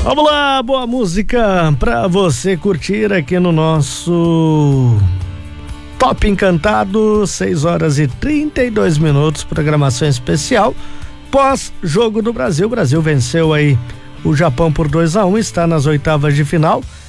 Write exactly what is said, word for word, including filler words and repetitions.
Vamos lá, boa música pra você curtir aqui no nosso Top Encantado, seis horas e trinta e dois minutos, programação especial pós-jogo do Brasil. O Brasil venceu aí o Japão por dois a um, está nas oitavas de final.